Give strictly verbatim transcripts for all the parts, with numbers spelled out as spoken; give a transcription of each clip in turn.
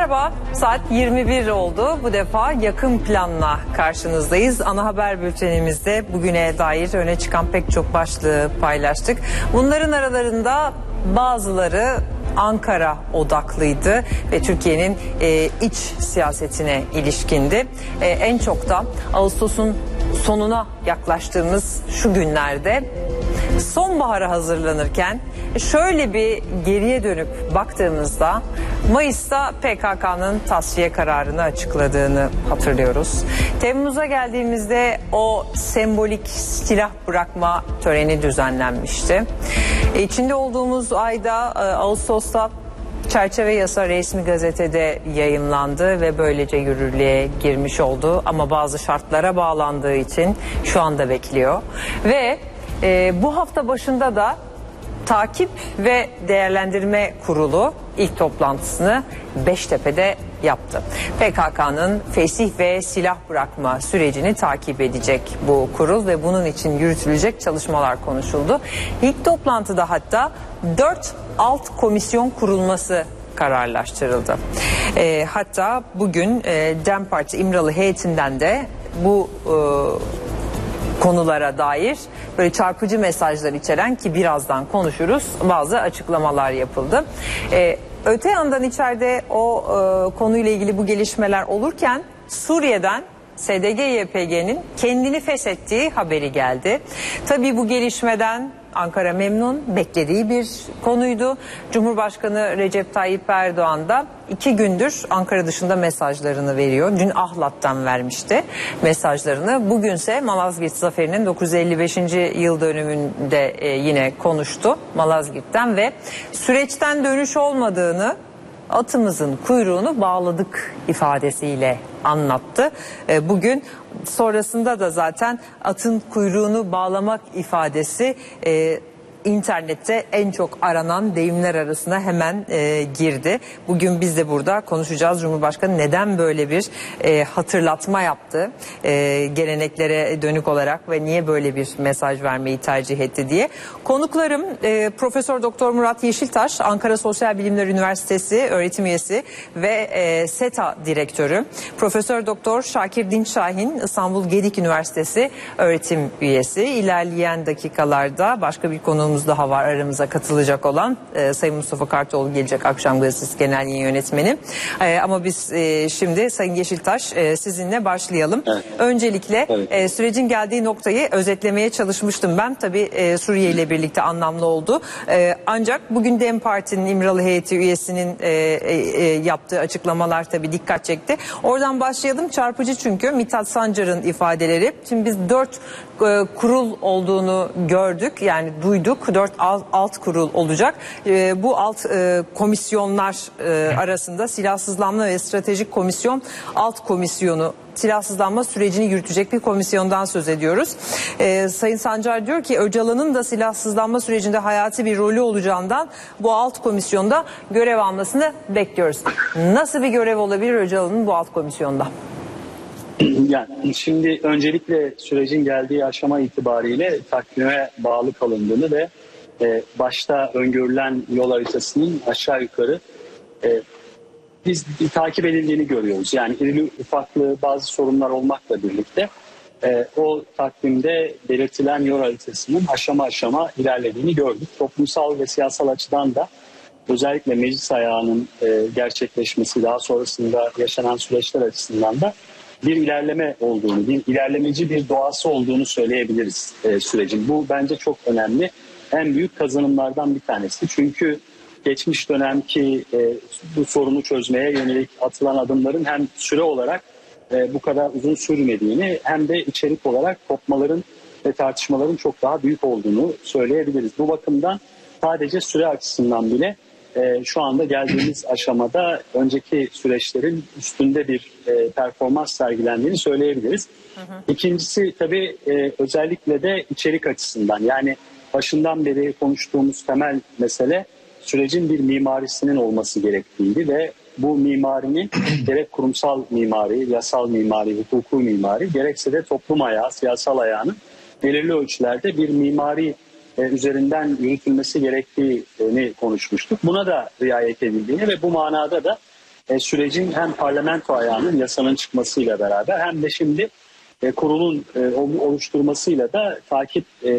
Merhaba, saat yirmi bir oldu. Bu defa yakın planla karşınızdayız. Ana haber bültenimizde bugüne dair öne çıkan pek çok başlığı paylaştık. Bunların aralarında bazıları Ankara odaklıydı ve Türkiye'nin e, iç siyasetine ilişkindi. E, en çok da Ağustos'un sonuna yaklaştığımız şu günlerde sonbahara hazırlanırken şöyle bir geriye dönüp baktığımızda Mayıs'ta P K K'nın tasfiye kararını açıkladığını hatırlıyoruz. Temmuz'a geldiğimizde o sembolik silah bırakma töreni düzenlenmişti. İçinde olduğumuz ayda Ağustos'ta çerçeve yasa resmi gazetede yayımlandı ve böylece yürürlüğe girmiş oldu. Ama bazı şartlara bağlandığı için şu anda bekliyor. Ve e, bu hafta başında da Takip ve Değerlendirme Kurulu ilk toplantısını Beştepe'de yaptı. P K K'nın fesih ve silah bırakma sürecini takip edecek bu kurul ve bunun için yürütülecek çalışmalar konuşuldu. İlk toplantıda hatta dört alt komisyon kurulması kararlaştırıldı. E, hatta bugün e, DEM Parti İmralı heyetinden de bu e, konulara dair böyle çarpıcı mesajlar içeren, ki birazdan konuşuruz, bazı açıklamalar yapıldı. Ee, öte yandan içeride o e, konuyla ilgili bu gelişmeler olurken Suriye'den S D G Y P G'nin kendini feshettiği haberi geldi. Tabii bu gelişmeden Ankara memnun, beklediği bir konuydu. Cumhurbaşkanı Recep Tayyip Erdoğan da iki gündür Ankara dışında mesajlarını veriyor. Dün Ahlat'tan vermişti mesajlarını. Bugünse Malazgirt Zaferi'nin dokuz yüz elli beşinci yıl dönümünde e, yine konuştu Malazgirt'ten ve süreçten dönüş olmadığını, atımızın kuyruğunu bağladık ifadesiyle anlattı. Bugün sonrasında da zaten atın kuyruğunu bağlamak ifadesi e, internette en çok aranan deyimler arasına hemen e, girdi. Bugün biz de burada konuşacağız. Cumhurbaşkanı neden böyle bir e, hatırlatma yaptı e, geleneklere dönük olarak ve niye böyle bir mesaj vermeyi tercih etti diye. Konuklarım e, Profesör Doktor Murat Yeşiltaş, Ankara Sosyal Bilimler Üniversitesi öğretim üyesi ve e, SETA direktörü. Profesör Doktor Şakir Dinçşahin, İstanbul Gedik Üniversitesi öğretim üyesi. İlerleyen dakikalarda başka bir konuğumuz daha var aramıza katılacak olan e, Sayın Mustafa Kartoğlu gelecek, Akşam Gazetesi Genel Yayın Yönetmeni. E, ama biz e, şimdi Sayın Yeşiltaş e, sizinle başlayalım. Evet. Öncelikle evet. e, sürecin geldiği noktayı özetlemeye çalışmıştım ben. Tabii e, Suriye ile birlikte anlamlı oldu. E, ancak bugün DEM Parti'nin İmralı heyeti üyesinin e, e, yaptığı açıklamalar tabii dikkat çekti. Oradan başlayalım. Çarpıcı çünkü Mithat Sancar'ın ifadeleri. Şimdi biz dört e, kurul olduğunu gördük. Yani duyduk. Dört alt, alt kurul olacak. E, bu alt e, komisyonlar e, arasında Silahsızlanma ve Stratejik Komisyon alt komisyonu, silahsızlanma sürecini yürütecek bir komisyondan söz ediyoruz. Ee, Sayın Sancar diyor ki Öcalan'ın da silahsızlanma sürecinde hayati bir rolü olacağından bu alt komisyonda görev almasını bekliyoruz. Nasıl bir görev olabilir Öcalan'ın bu alt komisyonda? Yani şimdi öncelikle sürecin geldiği aşama itibariyle takvime bağlı kalındığını ve e, başta öngörülen yol haritasının aşağı yukarı e, biz bir takip edildiğini görüyoruz. Yani irili ufaklı bazı sorunlar olmakla birlikte e, o takvimde belirtilen yol haritasının aşama aşama ilerlediğini gördük. Toplumsal ve siyasal açıdan da özellikle meclis ayağının e, gerçekleşmesi, daha sonrasında yaşanan süreçler açısından da bir ilerleme olduğunu, bir ilerlemeci bir doğası olduğunu söyleyebiliriz e, sürecin. Bu bence çok önemli. En büyük kazanımlardan bir tanesi. Çünkü geçmiş dönemki e, bu sorunu çözmeye yönelik atılan adımların hem süre olarak e, bu kadar uzun sürmediğini hem de içerik olarak kopmaların ve tartışmaların çok daha büyük olduğunu söyleyebiliriz. Bu bakımdan sadece süre açısından bile e, şu anda geldiğimiz aşamada önceki süreçlerin üstünde bir e, performans sergilendiğini söyleyebiliriz. Hı hı. İkincisi tabii e, özellikle de içerik açısından, yani başından beri konuştuğumuz temel mesele sürecin bir mimarisinin olması gerektiğiydi ve bu mimarinin gerek kurumsal mimari, yasal mimari, hukuku mimari, gerekse de toplum ayağı, siyasal ayağının belirli ölçülerde bir mimari e, üzerinden yürütülmesi gerektiğini konuşmuştuk. Buna da riayet edildiğini ve bu manada da e, sürecin hem parlamento ayağının yasanın çıkmasıyla beraber hem de şimdi e, kurulun e, oluşturmasıyla da takip e,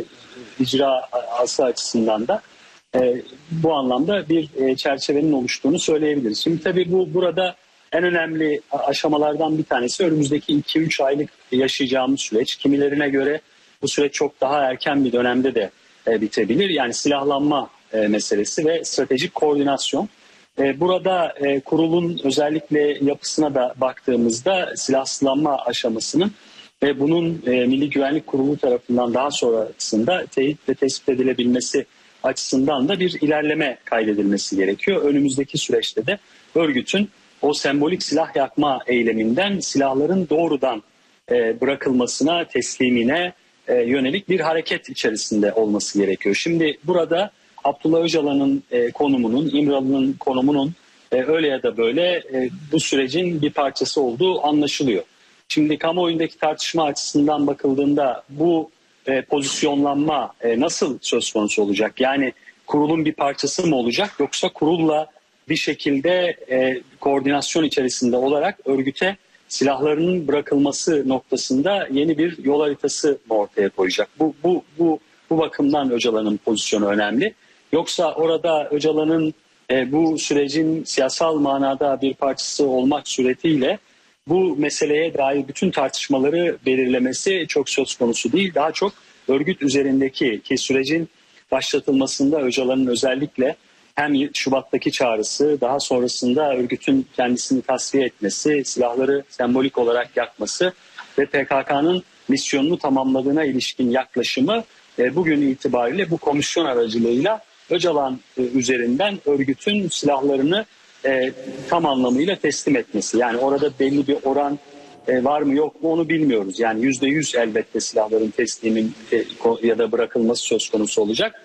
icraası açısından da e, bu anlamda bir e, çerçevenin oluştuğunu söyleyebiliriz. Şimdi tabii bu burada en önemli aşamalardan bir tanesi önümüzdeki iki üç aylık yaşayacağımız süreç. Kimilerine göre bu süreç çok daha erken bir dönemde de e, bitebilir. Yani silahlanma e, meselesi ve stratejik koordinasyon. E, burada e, kurulun özellikle yapısına da baktığımızda silahsızlanma aşamasının ve bunun e, Milli Güvenlik Kurulu tarafından daha sonrasında teyit ve tespit edilebilmesi açısından da bir ilerleme kaydedilmesi gerekiyor. Önümüzdeki süreçte de örgütün o sembolik silah yakma eyleminden silahların doğrudan e, bırakılmasına, teslimine e, yönelik bir hareket içerisinde olması gerekiyor. Şimdi burada Abdullah Öcalan'ın e, konumunun, İmralı'nın konumunun e, öyle ya da böyle e, bu sürecin bir parçası olduğu anlaşılıyor. Şimdi kamuoyundaki tartışma açısından bakıldığında bu e, pozisyonlanma e, nasıl söz konusu olacak? Yani kurulun bir parçası mı olacak yoksa kurulla bir şekilde e, koordinasyon içerisinde olarak örgüte silahlarının bırakılması noktasında yeni bir yol haritası mı ortaya koyacak? Bu bu bu bu bakımdan Öcalan'ın pozisyonu önemli. Yoksa orada Öcalan'ın e, bu sürecin siyasal manada bir parçası olmak suretiyle bu meseleye dair bütün tartışmaları belirlemesi çok söz konusu değil. Daha çok örgüt üzerindeki ki sürecin başlatılmasında Öcalan'ın özellikle hem Şubat'taki çağrısı, daha sonrasında örgütün kendisini tasfiye etmesi, silahları sembolik olarak yakması ve P K K'nın misyonunu tamamladığına ilişkin yaklaşımı e, bugün itibariyle bu komisyon aracılığıyla Öcalan e, üzerinden örgütün silahlarını e, tam anlamıyla teslim etmesi. Yani orada belli bir oran e, var mı yok mu onu bilmiyoruz. Yani yüzde yüz elbette silahların teslimin e, ya da bırakılması söz konusu olacak.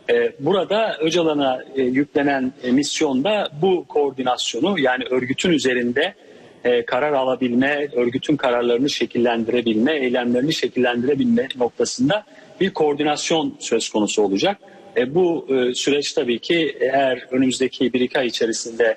Burada Öcalan'a yüklenen misyonda bu koordinasyonu yani örgütün üzerinde karar alabilme, örgütün kararlarını şekillendirebilme, eylemlerini şekillendirebilme noktasında bir koordinasyon söz konusu olacak. Bu süreç tabii ki eğer önümüzdeki bir iki ay içerisinde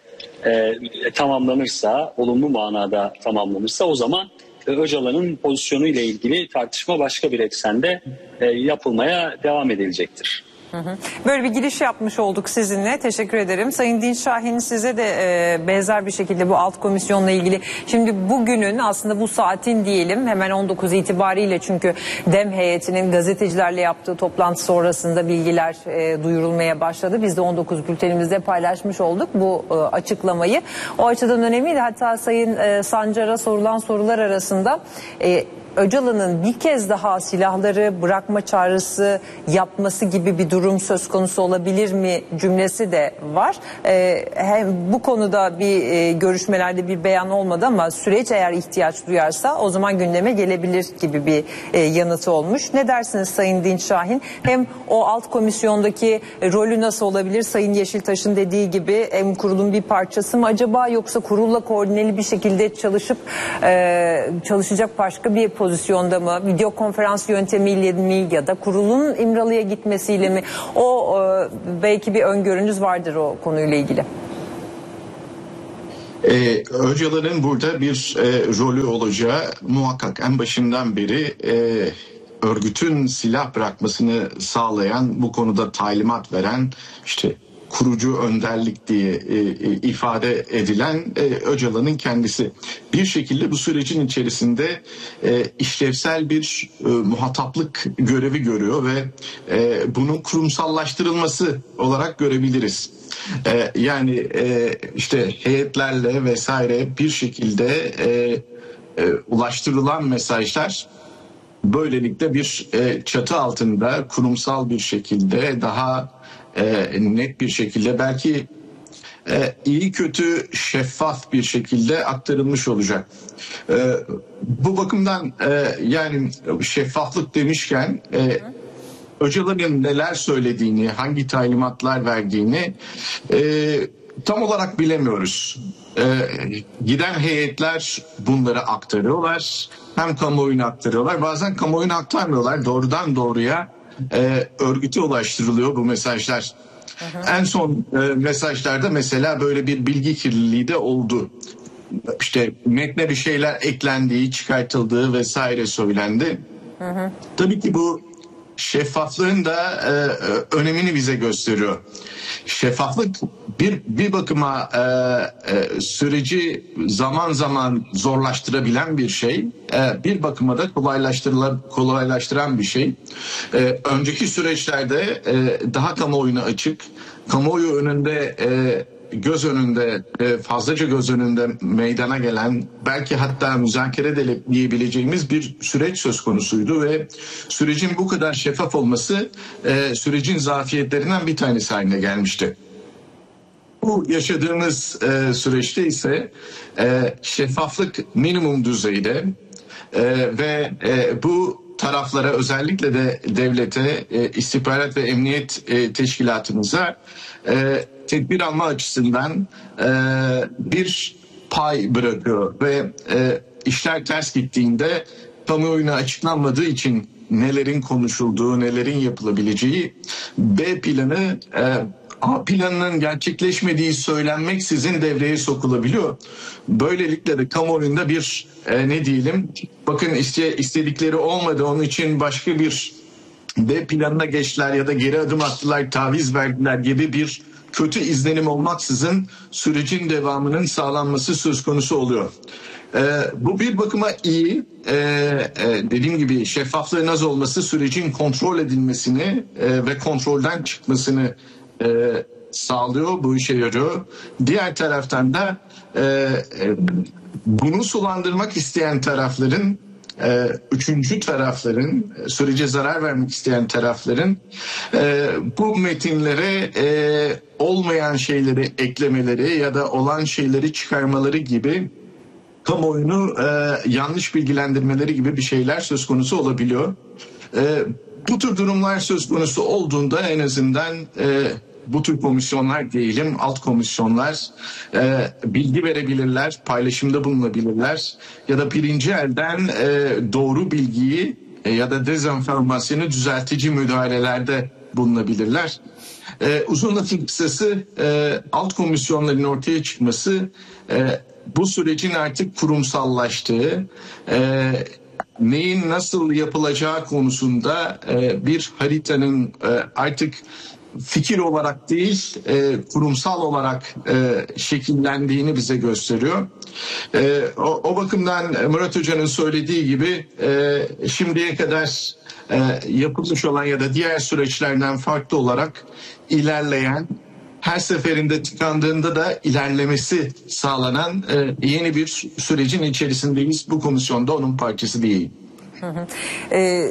tamamlanırsa, olumlu manada tamamlanırsa o zaman Öcalan'ın pozisyonu ile ilgili tartışma başka bir eksende yapılmaya devam edilecektir. Hı hı. Böyle bir giriş yapmış olduk sizinle. Teşekkür ederim. Sayın Dinç Şahin size de e, benzer bir şekilde bu alt komisyonla ilgili. Şimdi bugünün aslında bu saatin diyelim hemen on dokuz itibariyle çünkü DEM heyetinin gazetecilerle yaptığı toplantı sonrasında bilgiler e, duyurulmaya başladı. Biz de on dokuz bültenimizde paylaşmış olduk bu e, açıklamayı. O açıdan önemliydi. Hatta Sayın e, Sancar'a sorulan sorular arasında e, Öcalan'ın bir kez daha silahları bırakma çağrısı yapması gibi bir durum söz konusu olabilir mi cümlesi de var. Ee, hem bu konuda bir e, görüşmelerde bir beyan olmadı ama süreç eğer ihtiyaç duyarsa o zaman gündeme gelebilir gibi bir e, yanıtı olmuş. Ne dersiniz Sayın Dinç Şahin? Hem o alt komisyondaki rolü nasıl olabilir? Sayın Yeşiltaş'ın dediği gibi hem kurulun bir parçası mı acaba yoksa kurulla koordineli bir şekilde çalışıp e, çalışacak başka bir pozisyonda mı, video konferans yöntemiyle mi ya da kurulun İmralı'ya gitmesiyle mi? O e, belki bir öngörünüz vardır o konuyla ilgili. Ee, Öcalan'ın burada bir e, rolü olacağı muhakkak en başından beri e, örgütün silah bırakmasını sağlayan, bu konuda talimat veren işte kurucu önderlik diye e, e, ifade edilen e, Öcalan'ın kendisi. Bir şekilde bu sürecin içerisinde e, işlevsel bir e, muhataplık görevi görüyor ve e, bunun kurumsallaştırılması olarak görebiliriz. E, yani e, işte heyetlerle vesaire bir şekilde e, e, ulaştırılan mesajlar böylelikle bir e, çatı altında kurumsal bir şekilde daha e, net bir şekilde belki e, iyi kötü şeffaf bir şekilde aktarılmış olacak. E, bu bakımdan e, yani şeffaflık demişken e, Öcalan'ın neler söylediğini, hangi talimatlar verdiğini e, tam olarak bilemiyoruz. E, giden heyetler bunları aktarıyorlar. Hem kamuoyuna aktarıyorlar. Bazen kamuoyuna aktarmıyorlar. Doğrudan doğruya e, örgüte ulaştırılıyor bu mesajlar. Hı hı. En son e, mesajlarda mesela böyle bir bilgi kirliliği de oldu. İşte metne bir şeyler eklendiği, çıkartıldığı vesaire söylendi. Hı hı. Tabii ki bu şeffaflığın da e, önemini bize gösteriyor. Şeffaflık bir bir bakıma e, e, süreci zaman zaman zorlaştırabilen bir şey, e, bir bakıma da kolaylaştıran bir şey. E, önceki süreçlerde e, daha kamuoyuna açık, kamuoyu önünde e, göz önünde fazlaca göz önünde meydana gelen, belki hatta müzakere de diyebileceğimiz bir süreç söz konusuydu ve sürecin bu kadar şeffaf olması sürecin zafiyetlerinden bir tanesi haline gelmişti. Bu yaşadığımız süreçte ise şeffaflık minimum düzeyde ve bu taraflara, özellikle de devlete, istihbarat ve emniyet teşkilatımıza tedbir alma açısından e, bir pay bırakıyor ve e, işler ters gittiğinde kamuoyuna açıklanmadığı için nelerin konuşulduğu, nelerin yapılabileceği, B planı e, A planının gerçekleşmediği söylenmeksizin devreye sokulabiliyor. Böylelikle de kamuoyunda bir e, ne diyelim, bakın iste, istedikleri olmadı, onun için başka bir B planına geçtiler ya da geri adım attılar, taviz verdiler gibi bir kötü izlenim olmaksızın sürecin devamının sağlanması söz konusu oluyor. Ee, bu bir bakıma iyi. Ee, e, dediğim gibi şeffaflığın az olması sürecin kontrol edilmesini e, ve kontrolden çıkmasını e, sağlıyor, bu işe yarıyor. Diğer taraftan da e, e, bunu sulandırmak isteyen tarafların, Ee, üçüncü tarafların, sürece zarar vermek isteyen tarafların e, bu metinlere e, olmayan şeyleri eklemeleri ya da olan şeyleri çıkarmaları gibi, kamuoyunu e, yanlış bilgilendirmeleri gibi bir şeyler söz konusu olabiliyor. E, bu tür durumlar söz konusu olduğunda en azından e, bu tür komisyonlar diyelim, alt komisyonlar e, bilgi verebilirler, paylaşımda bulunabilirler ya da birinci elden e, doğru bilgiyi e, ya da dezenformasyonu düzeltici müdahalelerde bulunabilirler. E, uzun lafın kısası, e, alt komisyonların ortaya çıkması e, bu sürecin artık kurumsallaştığı, e, neyin nasıl yapılacağı konusunda e, bir haritanın e, artık fikir olarak değil, e, kurumsal olarak e, şekillendiğini bize gösteriyor. E, o, o bakımdan Murat Hoca'nın söylediği gibi e, şimdiye kadar e, yapılmış olan ya da diğer süreçlerden farklı olarak ilerleyen, her seferinde tıkandığında da ilerlemesi sağlanan e, yeni bir sürecin içerisindeyiz. Bu komisyonda onun parçası değil. Hı hı. E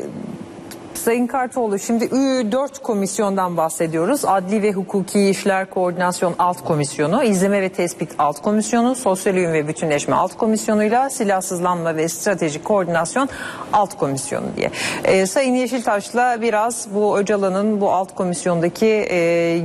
Sayın Kartoğlu, şimdi dört komisyondan bahsediyoruz. Adli ve Hukuki İşler Koordinasyon Alt Komisyonu, İzleme ve Tespit Alt Komisyonu, Sosyal Uyum ve Bütünleşme Alt Komisyonu'yla Silahsızlanma ve Stratejik Koordinasyon Alt Komisyonu diye. Ee, Sayın Yeşiltaş'la biraz bu Öcalan'ın bu alt komisyondaki e,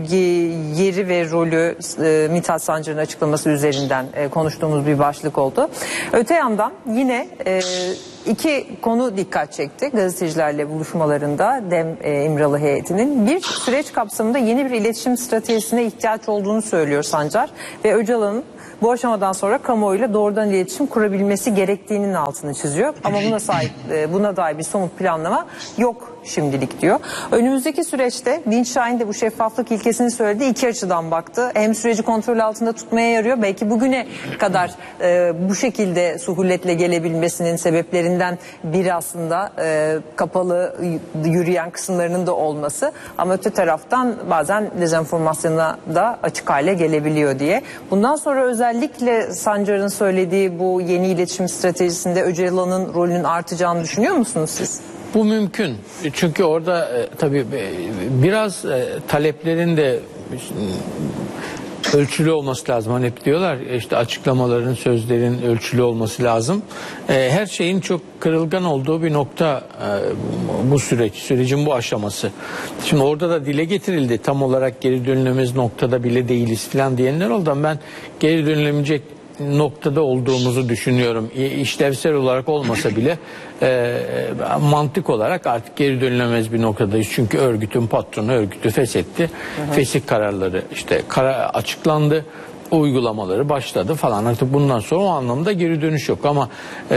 yeri ve rolü e, Mithat Sancar'ın açıklaması üzerinden e, konuştuğumuz bir başlık oldu. Öte yandan yine E, İki konu dikkat çekti gazetecilerle buluşmalarında Dem e, İmralı heyetinin. Bir, süreç kapsamında yeni bir iletişim stratejisine ihtiyaç olduğunu söylüyor Sancar ve Öcalan'ın bu aşamadan sonra kamuoyuyla doğrudan iletişim kurabilmesi gerektiğinin altını çiziyor. Ama buna sahip, e, buna dair bir somut planlama yok şimdilik diyor. Önümüzdeki süreçte Dinç Şahin de bu şeffaflık ilkesini söyledi. İki açıdan baktı. Hem süreci kontrol altında tutmaya yarıyor. Belki bugüne kadar e, bu şekilde suhuletle gelebilmesinin sebeplerinden biri aslında e, kapalı yürüyen kısımlarının da olması. Ama öte taraftan bazen dezenformasyona da açık hale gelebiliyor diye. Bundan sonra özellikle Sancar'ın söylediği bu yeni iletişim stratejisinde Öcalan'ın rolünün artacağını düşünüyor musunuz siz? Bu mümkün. Çünkü orada e, tabii e, biraz e, taleplerin de e, ölçülü olması lazım. Hani hep diyorlar işte açıklamaların, sözlerin ölçülü olması lazım. E, her şeyin çok kırılgan olduğu bir nokta e, bu süreç, sürecin bu aşaması. Şimdi orada da dile getirildi. Tam olarak geri dönülemez noktada bile değiliz falan diyenler oldu. Ben geri dönülemeyecek noktada olduğumuzu düşünüyorum. İşlevsel olarak olmasa bile e, mantık olarak artık geri dönülemez bir noktadayız. Çünkü örgütün patronu örgütü feshetti. Hı hı. Fesih kararları işte kara açıklandı. Uygulamaları başladı falan. Artık bundan sonra o anlamda geri dönüş yok. Ama e,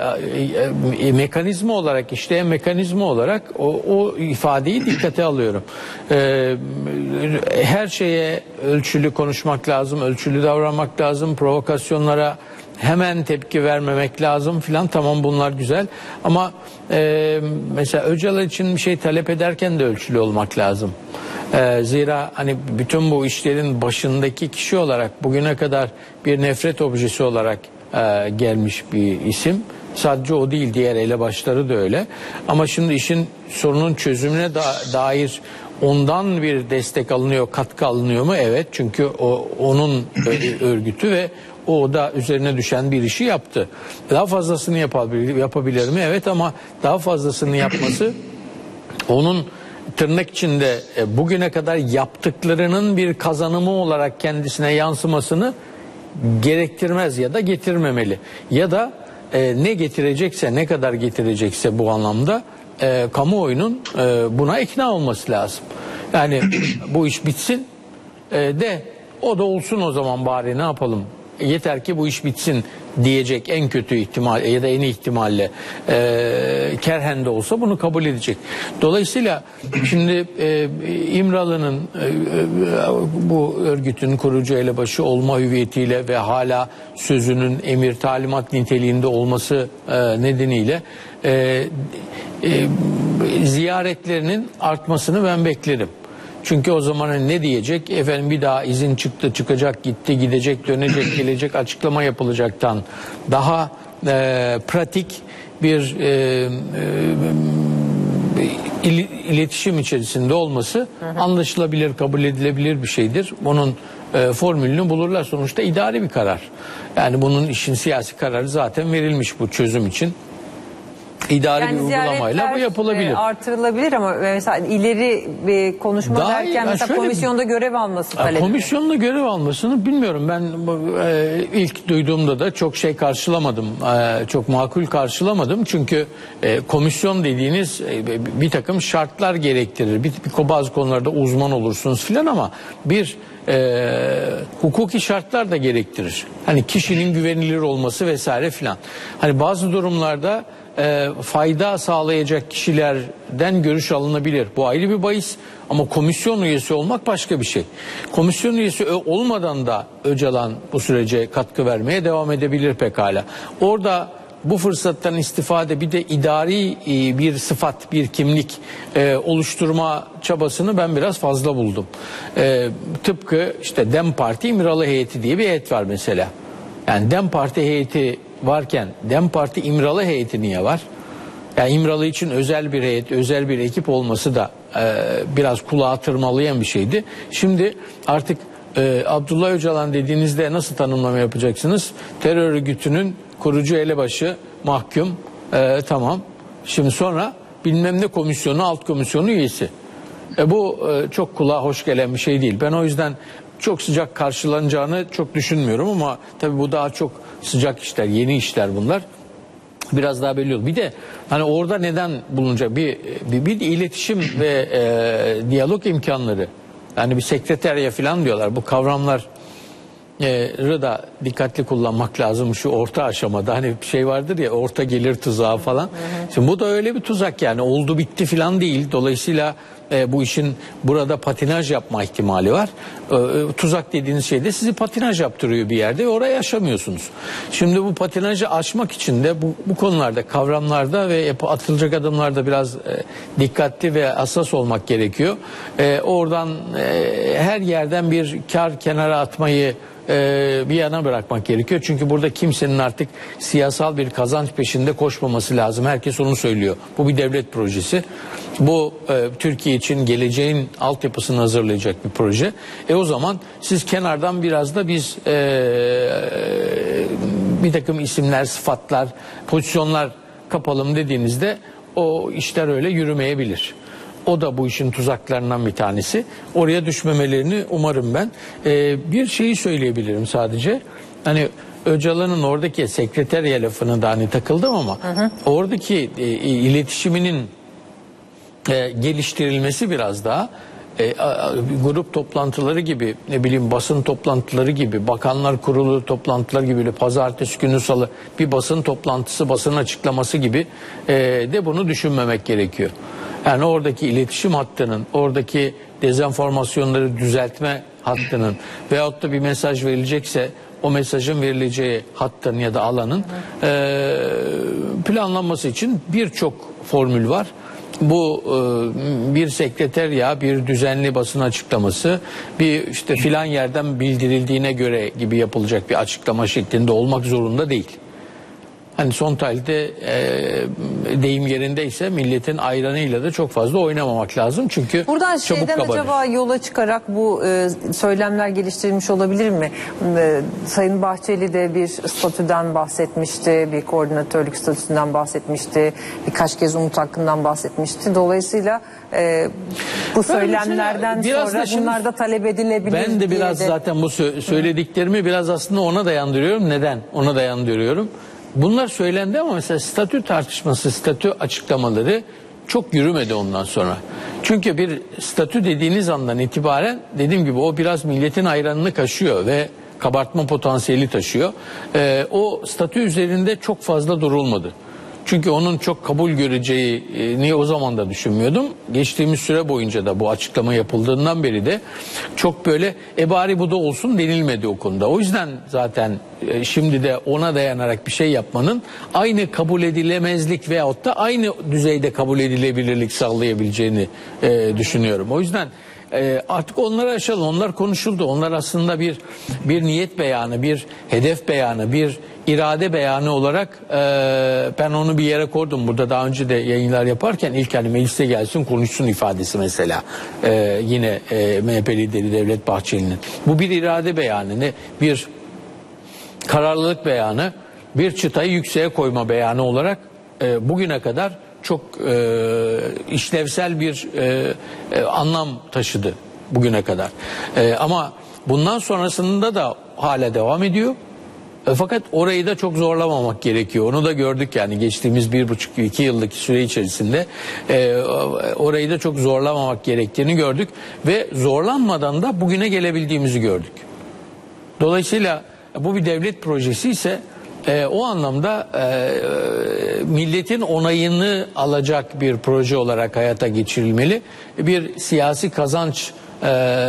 e, mekanizma olarak işleyen mekanizma olarak o, o ifadeyi dikkate alıyorum. E, her şeye ölçülü konuşmak lazım, ölçülü davranmak lazım, provokasyonlara hemen tepki vermemek lazım filan. Tamam, bunlar güzel ama e, mesela Öcalan için bir şey talep ederken de ölçülü olmak lazım. Ee, zira hani bütün bu işlerin başındaki kişi olarak bugüne kadar bir nefret objesi olarak e, gelmiş bir isim. Sadece o değil, diğer elebaşları da öyle. Ama şimdi işin sorunun çözümüne da, dair ondan bir destek alınıyor, katkı alınıyor mu? Evet, çünkü o onun örgütü ve o da üzerine düşen bir işi yaptı. Daha fazlasını yapabilir, yapabilir mi? Evet, ama daha fazlasını yapması onun tırnak içinde e, bugüne kadar yaptıklarının bir kazanımı olarak kendisine yansımasını gerektirmez ya da getirmemeli. Ya da e, ne getirecekse, ne kadar getirecekse bu anlamda e, kamuoyunun e, buna ikna olması lazım. Yani bu iş bitsin e, de o da olsun o zaman, bari ne yapalım. Yeter ki bu iş bitsin diyecek en kötü ihtimal ya da en iyi ihtimalle e, kerhen de olsa bunu kabul edecek. Dolayısıyla şimdi e, İmralı'nın e, bu örgütün kurucu elebaşı olma hüviyetiyle ve hala sözünün emir talimat niteliğinde olması e, nedeniyle e, e, ziyaretlerinin artmasını ben beklerim. Çünkü o zaman ne diyecek? Efendim bir daha izin çıktı, çıkacak, gitti, gidecek, dönecek, gelecek, açıklama yapılacaktan daha e, pratik bir e, e, il, iletişim içerisinde olması anlaşılabilir, kabul edilebilir bir şeydir. Bunun e, formülünü bulurlar. Sonuçta idari bir karar. Yani bunun işin siyasi kararı zaten verilmiş bu çözüm için. İdari yani bir uygulamayla bu yapılabilir. E, artırılabilir ama mesela ileri bir konuşma Daha derken iyi, mesela şöyle, komisyonda görev alması talebi. Komisyonda görev almasını bilmiyorum. Ben e, ilk duyduğumda da çok şey karşılamadım. E, çok makul karşılamadım. Çünkü e, komisyon dediğiniz e, bir takım şartlar gerektirir. Bir, bir bazı konularda uzman olursunuz filan ama bir e, hukuki şartlar da gerektirir. Hani kişinin güvenilir olması vesaire filan. Hani bazı durumlarda E, fayda sağlayacak kişilerden görüş alınabilir. Bu ayrı bir bahis ama komisyon üyesi olmak başka bir şey. Komisyon üyesi olmadan da Öcalan bu sürece katkı vermeye devam edebilir pekala. Orada bu fırsattan istifade bir de idari e, bir sıfat, bir kimlik e, oluşturma çabasını ben biraz fazla buldum. E, tıpkı işte Dem Parti İmralı heyeti diye bir heyet var mesela. Yani Dem Parti heyeti varken Dem Parti İmralı heyeti niye var? Yani İmralı için özel bir heyet, özel bir ekip olması da e, biraz kulağa tırmalayan bir şeydi. Şimdi artık e, Abdullah Öcalan dediğinizde nasıl tanımlama yapacaksınız? Terör örgütünün kurucu elebaşı, mahkum, e, tamam. Şimdi sonra bilmem ne komisyonu, alt komisyonu üyesi. E, bu e, çok kulağa hoş gelen bir şey değil. Ben o yüzden çok sıcak karşılanacağını çok düşünmüyorum ama tabii bu daha çok sıcak işler, yeni işler bunlar. Biraz daha belli olur. Bir de hani orada neden bulunacak bir bir, bir iletişim ve e, diyalog imkanları. Yani bir sekreterya falan diyorlar. Bu kavramlar e, da dikkatli kullanmak lazım şu orta aşamada. Hani bir şey vardır ya, orta gelir tuzağı falan. Hı hı. Şimdi bu da öyle bir tuzak yani. Oldu bitti falan değil. Dolayısıyla e, bu işin burada patinaj yapma ihtimali var. E, tuzak dediğiniz şey de sizi patinaj yaptırıyor bir yerde ve oraya aşamıyorsunuz. Şimdi bu patinajı aşmak için de bu, bu konularda, kavramlarda ve atılacak adımlarda biraz e, dikkatli ve hassas olmak gerekiyor. E, oradan e, her yerden bir kar kenara atmayı Ee, bir yana bırakmak gerekiyor. Çünkü burada kimsenin artık siyasal bir kazanç peşinde koşmaması lazım. Herkes onu söylüyor. Bu bir devlet projesi. Bu e, Türkiye için geleceğin altyapısını hazırlayacak bir proje. E o zaman siz kenardan biraz da biz e, bir takım isimler, sıfatlar, pozisyonlar kapalım dediğinizde o işler öyle yürümeyebilir. O da bu işin tuzaklarından bir tanesi. Oraya düşmemelerini umarım ben. Ee, bir şeyi söyleyebilirim sadece. Hani Öcalan'ın oradaki sekreterya lafını da hani takıldım ama hı hı. oradaki e, iletişiminin e, geliştirilmesi biraz daha e, a, grup toplantıları gibi, ne bileyim basın toplantıları gibi, bakanlar kurulu toplantıları gibi, pazartesi günü salı bir basın toplantısı, basın açıklaması gibi e, de bunu düşünmemek gerekiyor. Yani oradaki iletişim hattının, oradaki dezenformasyonları düzeltme hattının veyahut da bir mesaj verilecekse o mesajın verileceği hattın ya da alanın e, planlanması için birçok formül var. Bu e, bir sekreterya, bir düzenli basın açıklaması, bir işte filan yerden bildirildiğine göre gibi yapılacak bir açıklama şeklinde olmak zorunda değil. Hani son tahlilde e, deyim yerindeyse milletin ayranıyla da çok fazla oynamamak lazım. Çünkü buradan çabuk şeyden kabarır. Acaba yola çıkarak bu e, söylemler geliştirilmiş olabilir mi? E, Sayın Bahçeli de bir statüden bahsetmişti, bir koordinatörlük statüsünden bahsetmişti, birkaç kez Umut Hakkı'ndan bahsetmişti. Dolayısıyla e, bu söylemlerden biraz sonra da şimdi, bunlar da talep edilebilir. Ben de biraz de... zaten bu sö- söylediklerimi Hı. biraz aslında ona dayandırıyorum. Neden? Ona dayandırıyorum. Bunlar söylendi ama mesela statü tartışması, statü açıklamaları çok yürümedi ondan sonra. Çünkü bir statü dediğiniz andan itibaren dediğim gibi o biraz milletin ayranını kaşıyor ve kabartma potansiyeli taşıyor. Ee, o statü üzerinde çok fazla durulmadı. Çünkü onun çok kabul göreceğini o zaman da düşünmüyordum. Geçtiğimiz süre boyunca da bu açıklama yapıldığından beri de çok böyle e bari bu da olsun denilmedi o konuda. O yüzden zaten şimdi de ona dayanarak bir şey yapmanın aynı kabul edilemezlik veyahut da aynı düzeyde kabul edilebilirlik sağlayabileceğini e, düşünüyorum. O yüzden e, artık onları aşalım. Onlar konuşuldu. Onlar aslında bir bir niyet beyanı, bir hedef beyanı, bir irade beyanı olarak e, ben onu bir yere koydum. Burada daha önce de yayınlar yaparken ilk hani meclise gelsin konuşsun ifadesi mesela. E, yine e, M H P lideri Devlet Bahçeli'nin. Bu bir irade beyanı, ne bir kararlılık beyanı, bir çıtayı yükseğe koyma beyanı olarak e, bugüne kadar çok e, işlevsel bir e, e, anlam taşıdı bugüne kadar. E, ama bundan sonrasında da hala devam ediyor. E, fakat orayı da çok zorlamamak gerekiyor. Onu da gördük yani geçtiğimiz bir buçuk iki yıllık süre içerisinde e, orayı da çok zorlamamak gerektiğini gördük ve zorlanmadan da bugüne gelebildiğimizi gördük. Dolayısıyla bu bir devlet projesi ise e, o anlamda e, milletin onayını alacak bir proje olarak hayata geçirilmeli. Bir siyasi kazanç e,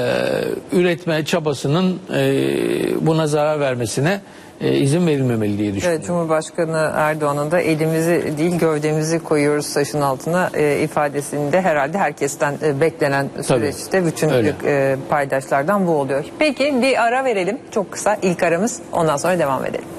üretme çabasının e, buna zarar vermesine e, izin verilmemeli diye düşünüyorum. Evet, Cumhurbaşkanı Erdoğan'ın da elimizi değil gövdemizi koyuyoruz taşın altına e, ifadesinde herhalde herkesten e, beklenen süreçte Tabii, bütün e, paydaşlardan bu oluyor. Peki bir ara verelim, çok kısa ilk aramız, ondan sonra devam edelim.